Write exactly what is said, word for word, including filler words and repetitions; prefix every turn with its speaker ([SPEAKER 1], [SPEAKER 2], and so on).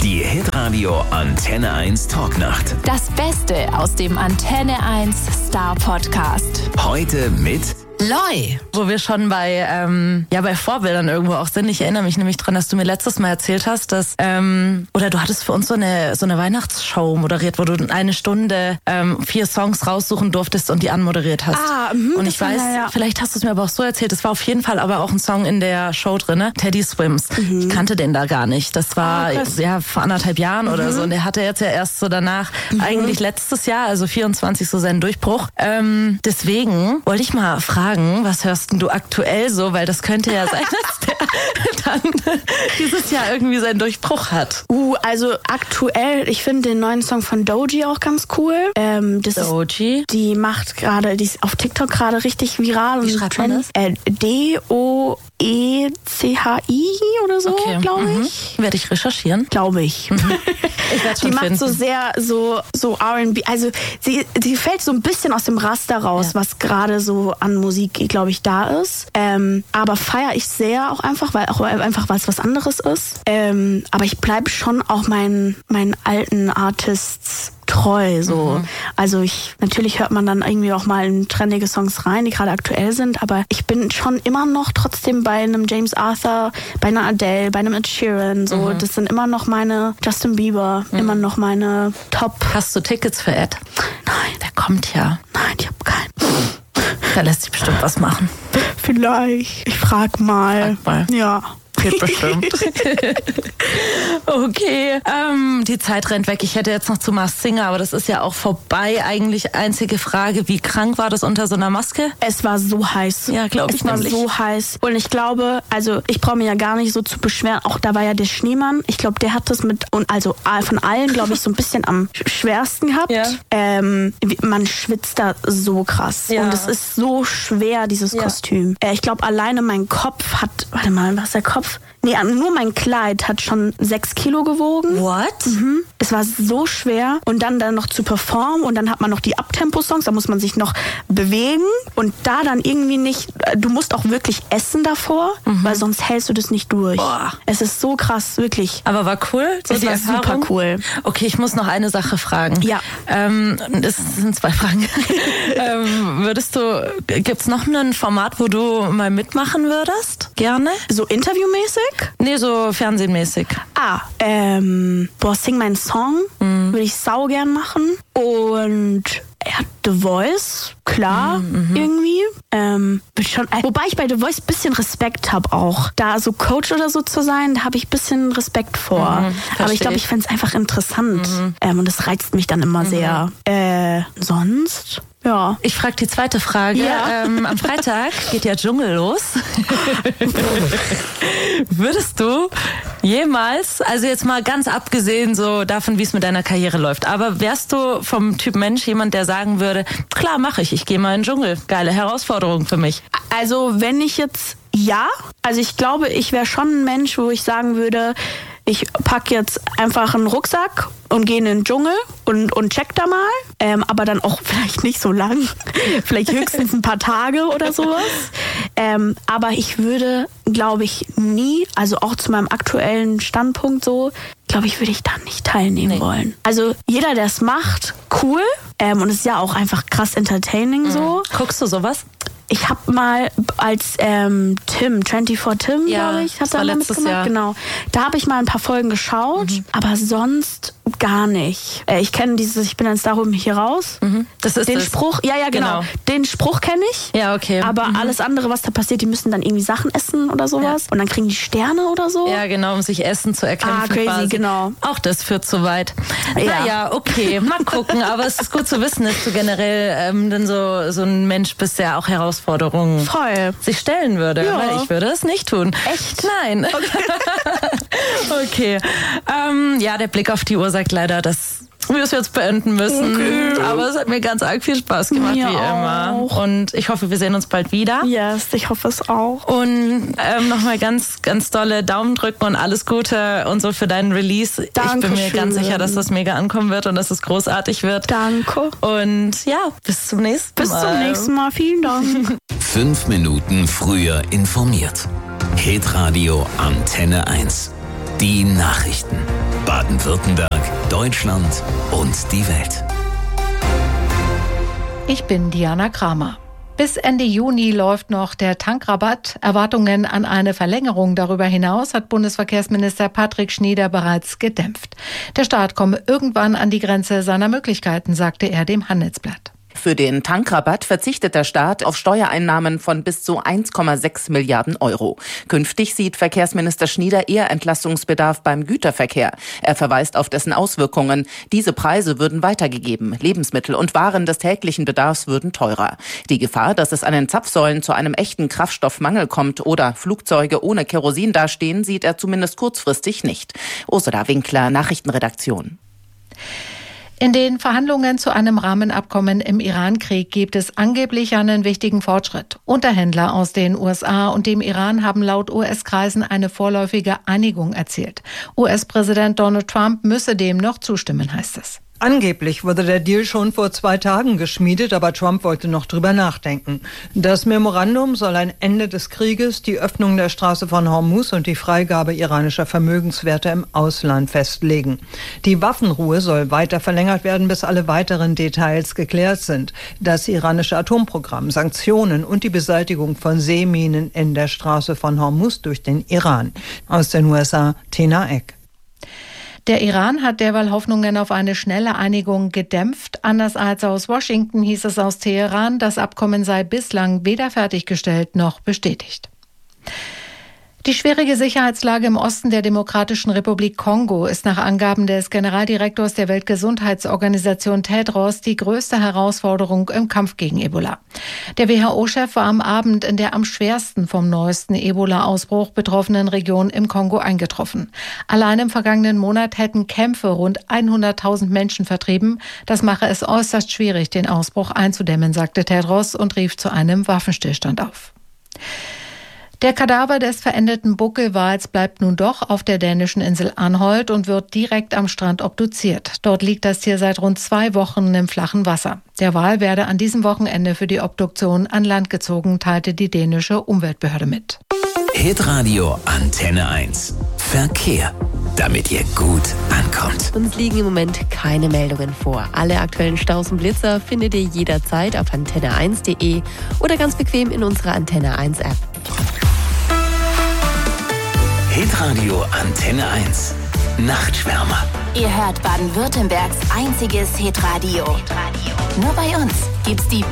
[SPEAKER 1] Die Hitradio Antenne eins Talknacht.
[SPEAKER 2] Das Beste aus dem Antenne eins Star Podcast.
[SPEAKER 1] Heute mit
[SPEAKER 3] Loi. Wo wir schon bei ähm, ja bei Vorbildern irgendwo auch sind. Ich erinnere mich nämlich dran, dass du mir letztes Mal erzählt hast, dass ähm, oder du hattest für uns so eine so eine Weihnachtsshow moderiert, wo du eine Stunde ähm, vier Songs raussuchen durftest und die anmoderiert hast.
[SPEAKER 2] Ah, mh,
[SPEAKER 3] und ich weiß,
[SPEAKER 2] war, ja.
[SPEAKER 3] vielleicht hast du es mir aber auch so erzählt. Es war auf jeden Fall aber auch ein Song in der Show drinne, Teddy Swims. Mhm. Ich kannte den da gar nicht. Das war ah, ja vor anderthalb Jahren mhm. oder so. Und der hatte jetzt ja erst so danach mhm. eigentlich letztes Jahr, also vierundzwanzig so seinen Durchbruch. Ähm, deswegen wollte ich mal fragen. Was hörst denn du aktuell so? Weil das könnte ja sein, dass der dann dieses Jahr irgendwie seinen Durchbruch hat.
[SPEAKER 4] Uh, also aktuell, ich finde den neuen Song von Doji auch ganz cool. Ähm, das
[SPEAKER 3] Doji?
[SPEAKER 4] Ist, die macht gerade, die ist auf TikTok gerade richtig viral.
[SPEAKER 3] Wie schreibt man das?
[SPEAKER 4] Äh, D O E C H I oder so,
[SPEAKER 3] okay.
[SPEAKER 4] glaube
[SPEAKER 3] mhm.
[SPEAKER 4] ich.
[SPEAKER 3] Werde ich recherchieren?
[SPEAKER 4] Glaube ich.
[SPEAKER 3] Mhm. Ich werde schon
[SPEAKER 4] Die
[SPEAKER 3] finden.
[SPEAKER 4] macht so sehr so, so R and B. Also sie, sie fällt so ein bisschen aus dem Raster raus, ja. was gerade so an Musik, glaube ich, da ist. Ähm, aber feiere ich sehr auch einfach, weil auch einfach was was anderes ist. Ähm, aber ich bleibe schon auch meinen meinen alten Artists treu, so. Mhm. Also ich, natürlich hört man dann irgendwie auch mal in trendige Songs rein, die gerade aktuell sind, aber ich bin schon immer noch trotzdem bei einem James Arthur, bei einer Adele, bei einem Ed Sheeran, so. Mhm. Das sind immer noch meine Justin Bieber, mhm. immer noch meine Top.
[SPEAKER 3] Hast du Tickets für Ed?
[SPEAKER 4] Nein.
[SPEAKER 3] Der kommt ja.
[SPEAKER 4] Nein, ich habe keinen.
[SPEAKER 3] Da lässt sich bestimmt was machen.
[SPEAKER 4] Vielleicht. Ich frag mal.
[SPEAKER 3] Frag mal.
[SPEAKER 4] Ja.
[SPEAKER 3] Geht bestimmt. Okay, ähm, die Zeit rennt weg. Ich hätte jetzt noch zu Masked Singer, aber das ist ja auch vorbei. Eigentlich einzige Frage, wie krank war das unter so einer Maske?
[SPEAKER 4] Es war so heiß.
[SPEAKER 3] Ja, glaube ich.
[SPEAKER 4] Es war
[SPEAKER 3] nämlich.
[SPEAKER 4] so heiß. Und ich glaube, also ich brauche mich ja gar nicht so zu beschweren. Auch da war ja der Schneemann. Ich glaube, der hat das mit, und also von allen, glaube ich, so ein bisschen am schwersten gehabt.
[SPEAKER 3] Ja.
[SPEAKER 4] Ähm, man schwitzt da so krass.
[SPEAKER 3] Ja.
[SPEAKER 4] Und es ist so schwer, dieses
[SPEAKER 3] ja.
[SPEAKER 4] Kostüm. Äh, ich glaube, alleine mein Kopf hat, warte mal, was ist der Kopf? Nee, nur mein Kleid hat schon sechs Kilo gewogen.
[SPEAKER 3] What?
[SPEAKER 4] Mhm. Es war so schwer. Und dann dann noch zu performen. Und dann hat man noch die Abtempo-Songs. Da muss man sich noch bewegen. Und da dann irgendwie nicht... Du musst auch wirklich essen davor. Mhm. Weil sonst hältst du das nicht durch.
[SPEAKER 3] Boah.
[SPEAKER 4] Es ist so krass, wirklich.
[SPEAKER 3] Aber war cool? So
[SPEAKER 4] es
[SPEAKER 3] die
[SPEAKER 4] war
[SPEAKER 3] Erfahrung?
[SPEAKER 4] super cool.
[SPEAKER 3] Okay, ich muss noch eine Sache fragen.
[SPEAKER 4] Ja.
[SPEAKER 3] Ähm, das sind zwei Fragen. ähm, würdest du... Gibt's noch ein Format, wo du mal mitmachen würdest? Gerne?
[SPEAKER 4] So interviewmäßig?
[SPEAKER 3] Nee, so fernsehmäßig.
[SPEAKER 4] Ah, ähm, boah, Sing meinen Song mhm. würde ich sau gern machen. Und ja, The Voice, klar, mhm, irgendwie. Ähm, wird schon, äh, wobei ich bei The Voice ein bisschen Respekt habe auch. Da so Coach oder so zu sein, da habe ich ein bisschen Respekt vor.
[SPEAKER 3] Mhm,
[SPEAKER 4] aber ich glaube, ich fände es einfach interessant.
[SPEAKER 3] Mhm.
[SPEAKER 4] Ähm, und das reizt mich dann immer mhm. sehr. Äh, sonst... Ja.
[SPEAKER 3] Ich frage die zweite Frage.
[SPEAKER 4] Ja.
[SPEAKER 3] Ähm, am Freitag geht ja Dschungel los. Würdest du jemals, also jetzt mal ganz abgesehen so davon, wie es mit deiner Karriere läuft, aber wärst du vom Typ Mensch jemand, der sagen würde, klar, mache ich, ich gehe mal in den Dschungel. Geile Herausforderung für mich.
[SPEAKER 4] Also wenn ich jetzt, ja, also ich glaube, ich wäre schon ein Mensch, wo ich sagen würde, ich packe jetzt einfach einen Rucksack und gehe in den Dschungel und, und check da mal. Ähm, aber dann auch vielleicht nicht so lang. Vielleicht höchstens ein paar Tage oder sowas. Ähm, aber ich würde, glaube ich, nie, also auch zu meinem aktuellen Standpunkt so, glaube ich, würde ich da nicht teilnehmen nee. wollen. Also jeder, der es macht, cool. Ähm, und es ist ja auch einfach krass entertaining mhm. so.
[SPEAKER 3] Guckst du sowas?
[SPEAKER 4] Ich habe mal als ähm, Tim, vierundzwanzig Tim,
[SPEAKER 3] ja,
[SPEAKER 4] glaube ich, hat
[SPEAKER 3] da
[SPEAKER 4] mal
[SPEAKER 3] letztes
[SPEAKER 4] mitgemacht.
[SPEAKER 3] Jahr.
[SPEAKER 4] Genau. Da habe ich mal ein paar Folgen geschaut, mhm. aber sonst gar nicht. Äh, ich kenne dieses, ich bin jetzt darum hier raus.
[SPEAKER 3] Mhm. Das ist
[SPEAKER 4] den
[SPEAKER 3] das.
[SPEAKER 4] Spruch, ja, ja, genau. genau. Den Spruch kenne ich.
[SPEAKER 3] Ja, okay.
[SPEAKER 4] Aber
[SPEAKER 3] mhm.
[SPEAKER 4] alles andere, was da passiert, die müssen dann irgendwie Sachen essen oder sowas. Ja. Und dann kriegen die Sterne oder so.
[SPEAKER 3] Ja, genau, um sich Essen zu erkämpfen.
[SPEAKER 4] Ah, crazy,
[SPEAKER 3] quasi.
[SPEAKER 4] Genau.
[SPEAKER 3] Auch das führt zu weit.
[SPEAKER 4] Ja.
[SPEAKER 3] Naja, okay, mal gucken. Aber es ist gut zu wissen, dass du generell ähm, dann so, so ein Mensch bist, der auch Herausforderungen
[SPEAKER 4] Voll.
[SPEAKER 3] sich stellen würde.
[SPEAKER 4] Ja.
[SPEAKER 3] Weil ich würde es nicht tun.
[SPEAKER 4] Echt?
[SPEAKER 3] Nein. Okay. okay. Ähm, ja, der Blick auf die Uhr sagt leider, dass wir es jetzt beenden müssen. Okay. Aber es hat mir ganz arg viel Spaß gemacht,
[SPEAKER 4] mir
[SPEAKER 3] wie immer.
[SPEAKER 4] Auch.
[SPEAKER 3] Und ich hoffe, wir sehen uns bald wieder.
[SPEAKER 4] Yes, ich hoffe es auch.
[SPEAKER 3] Und ähm, nochmal ganz, ganz dolle Daumen drücken und alles Gute und so für deinen Release.
[SPEAKER 4] Dankeschön.
[SPEAKER 3] Ich bin mir ganz sicher, dass das mega ankommen wird und dass es großartig wird.
[SPEAKER 4] Danke.
[SPEAKER 3] Und ja, bis zum nächsten
[SPEAKER 4] bis
[SPEAKER 3] Mal.
[SPEAKER 4] Bis zum nächsten Mal. Vielen Dank.
[SPEAKER 1] Fünf Minuten früher informiert. Hitradio Antenne eins. Die Nachrichten. Bad Baden-Württemberg, Deutschland und die Welt.
[SPEAKER 5] Ich bin Diana Kramer. Bis Ende Juni läuft noch der Tankrabatt. Erwartungen an eine Verlängerung darüber hinaus hat Bundesverkehrsminister Patrick Schnyder bereits gedämpft. Der Staat komme irgendwann an die Grenze seiner Möglichkeiten, sagte er dem Handelsblatt.
[SPEAKER 6] Für den Tankrabatt verzichtet der Staat auf Steuereinnahmen von bis zu eins Komma sechs Milliarden Euro. Künftig sieht Verkehrsminister Schnyder eher Entlastungsbedarf beim Güterverkehr. Er verweist auf dessen Auswirkungen. Diese Preise würden weitergegeben. Lebensmittel und Waren des täglichen Bedarfs würden teurer. Die Gefahr, dass es an den Zapfsäulen zu einem echten Kraftstoffmangel kommt oder Flugzeuge ohne Kerosin dastehen, sieht er zumindest kurzfristig nicht. Ursula Winkler, Nachrichtenredaktion.
[SPEAKER 5] In den Verhandlungen zu einem Rahmenabkommen im Iran-Krieg gibt es angeblich einen wichtigen Fortschritt. Unterhändler aus den U S A und dem Iran haben laut U S-Kreisen eine vorläufige Einigung erzielt. U S-Präsident Donald Trump müsse dem noch zustimmen, heißt es.
[SPEAKER 7] Angeblich wurde der Deal schon vor zwei Tagen geschmiedet, aber Trump wollte noch drüber nachdenken. Das Memorandum soll ein Ende des Krieges, die Öffnung der Straße von Hormuz und die Freigabe iranischer Vermögenswerte im Ausland festlegen. Die Waffenruhe soll weiter verlängert werden, bis alle weiteren Details geklärt sind. Das iranische Atomprogramm, Sanktionen und die Beseitigung von Seeminen in der Straße von Hormuz durch den Iran. Aus den U S A, Tena Eck.
[SPEAKER 5] Der Iran hat derweil Hoffnungen auf eine schnelle Einigung gedämpft. Anders als aus Washington hieß es aus Teheran, das Abkommen sei bislang weder fertiggestellt noch bestätigt. Die schwierige Sicherheitslage im Osten der Demokratischen Republik Kongo ist nach Angaben des Generaldirektors der Weltgesundheitsorganisation Tedros die größte Herausforderung im Kampf gegen Ebola. Der W H O-Chef war am Abend in der am schwersten vom neuesten Ebola-Ausbruch betroffenen Region im Kongo eingetroffen. Allein im vergangenen Monat hätten Kämpfe rund hunderttausend Menschen vertrieben. Das mache es äußerst schwierig, den Ausbruch einzudämmen, sagte Tedros und rief zu einem Waffenstillstand auf. Der Kadaver des verendeten Buckelwals bleibt nun doch auf der dänischen Insel Anholt und wird direkt am Strand obduziert. Dort liegt das Tier seit rund zwei Wochen im flachen Wasser. Der Wal werde an diesem Wochenende für die Obduktion an Land gezogen, teilte die dänische Umweltbehörde mit.
[SPEAKER 1] Hitradio Antenne eins. Verkehr. Damit ihr gut ankommt.
[SPEAKER 8] Uns liegen im Moment keine Meldungen vor. Alle aktuellen Staus und Blitzer findet ihr jederzeit auf antenne eins punkt de oder ganz bequem in unserer Antenne eins App.
[SPEAKER 1] Hitradio Antenne eins. Nachtschwärmer.
[SPEAKER 2] Ihr hört Baden-Württembergs einziges Hitradio. Nur bei uns gibt's die